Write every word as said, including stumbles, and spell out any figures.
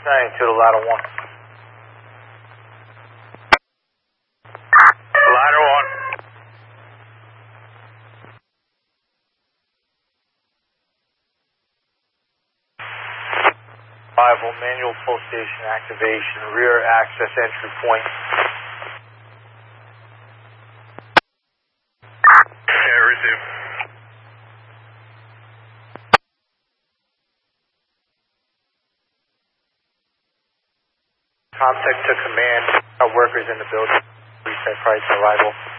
ninety-two to ladder one. Ladder one. Arrival, manual pull station activation, rear access entry point. Yeah, resume. Contact to command. Our workers in the building. Reset price arrival.